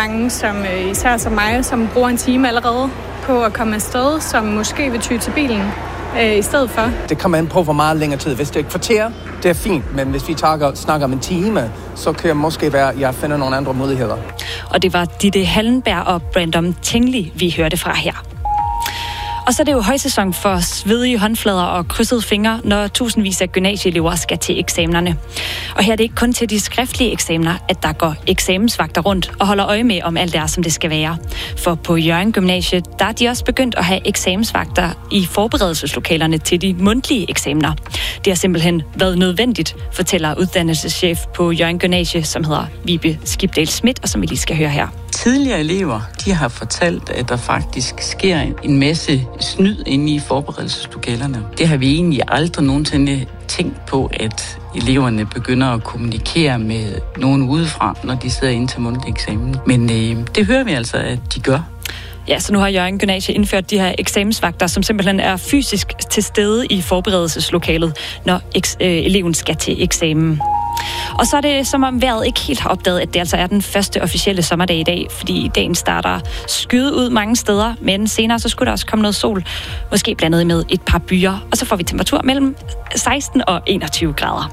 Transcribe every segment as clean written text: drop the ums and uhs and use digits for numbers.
mange, som især som mig, som bruger en time allerede på at komme afsted, som måske vil ty til bilen i stedet for. Det kommer an på, hvor meget længere tid. Hvis det er et kvarter, det er fint, men hvis vi snakker om en time, så kan det måske være, at jeg finder nogle andre muligheder. Og det var Ditte Hallenberg og Brandon Tingley, vi hørte fra her. Og så er det jo højsæson for svedige håndflader og krydsede fingre, når tusindvis af gymnasieelever skal til eksamenerne. Og her er det ikke kun til de skriftlige eksamener, at der går eksamensvagter rundt og holder øje med, om alt er, som det skal være. For på Hjørring Gymnasie, der er de også begyndt at have eksamensvagter i forberedelseslokalerne til de mundtlige eksamener. Det har simpelthen været nødvendigt, fortæller uddannelseschef på Hjørring Gymnasie, som hedder Vibe Skibdal Schmidt, og som vi lige skal høre her. Tidligere elever, de har fortalt, at der faktisk sker en masse snyd inde i forberedelseslokalerne. Det har vi egentlig aldrig nogensinde tænkt på, at eleverne begynder at kommunikere med nogen udefra, når de sidder inde til mundtlig eksamen. Men det hører vi altså, at de gør. Ja, så nu har Hjørring Gymnasie indført de her eksamensvagter, som simpelthen er fysisk til stede i forberedelseslokalet, når eleven skal til eksamen. Og så er det, som om vejret ikke helt har opdaget, at det altså er den første officielle sommerdag i dag, fordi dagen starter skyde ud mange steder, men senere så skulle der også komme noget sol, måske blandet med et par byer, og så får vi temperatur mellem 16 og 21 grader.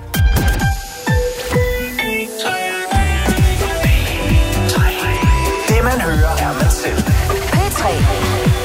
Det man hører